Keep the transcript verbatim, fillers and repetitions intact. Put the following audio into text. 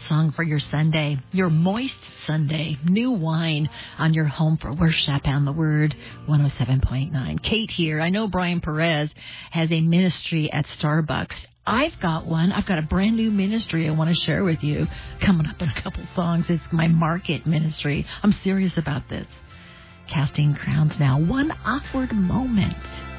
song for your Sunday, your moist Sunday. New wine on your home for worship and the Word. one oh seven point nine. Kate here. I know Brian Perez has a ministry at Starbucks. I've got one. I've got a brand new ministry I want to share with you coming up in a couple songs. It's my market ministry. I'm serious about this. Casting Crowns now. One awkward moment.